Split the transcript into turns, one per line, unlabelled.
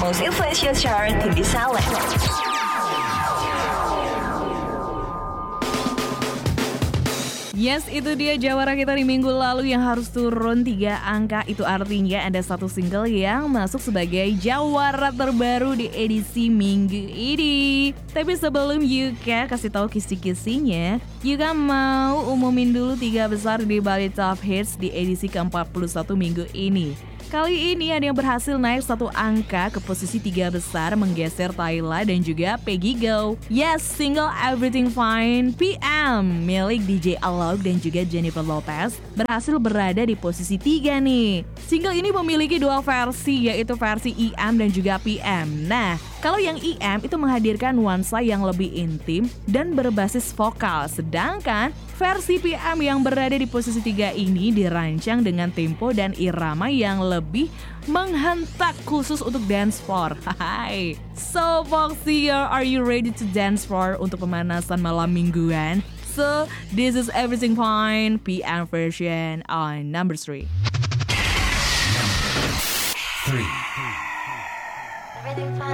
most influential chart in this island.
Yes, itu dia jawara kita di minggu lalu yang harus turun 3 angka. Itu artinya ada satu single yang masuk sebagai jawara terbaru di edisi minggu ini. Tapi sebelum Yuka kasih tahu kisi-kisinya, Yuka mau umumin dulu 3 besar di Bali Top Hits di edisi ke-41 minggu ini. Kali ini ada yang berhasil naik 1 angka ke posisi 3 besar, menggeser Tyla dan juga Peggy Go. Yes, single Everything Fine PM milik DJ Alok dan juga Jennifer Lopez berhasil berada di posisi 3 nih. Single ini memiliki 2 versi, yaitu versi EM dan juga PM. Nah, kalau yang EM itu menghadirkan nuansa yang lebih intim dan berbasis vokal, sedangkan versi PM yang berada di posisi 3 ini dirancang dengan tempo dan irama yang lebih menghentak khusus untuk dance floor. Hai. So Foxy, are you ready to dance floor untuk pemanasan malam mingguan? So this is Everything Fine PM version on number 3.
Number 3.
Everything fine.